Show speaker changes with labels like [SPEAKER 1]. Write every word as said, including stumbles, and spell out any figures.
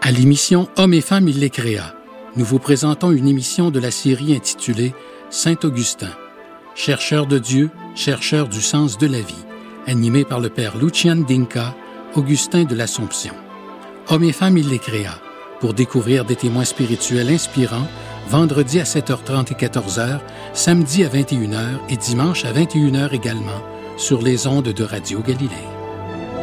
[SPEAKER 1] À l'émission Hommes et femmes, il les créa, nous vous présentons une émission de la série intitulée Saint-Augustin, chercheur de Dieu, chercheur du sens de la vie, animé par le père Lucian Dinka, Augustin de l'Assomption. Hommes et femmes, il les créa, pour découvrir des témoins spirituels inspirants, vendredi à sept heures trente et quatorze heures, samedi à vingt et une heures et dimanche à vingt et une heures également, sur les ondes de Radio Galilée.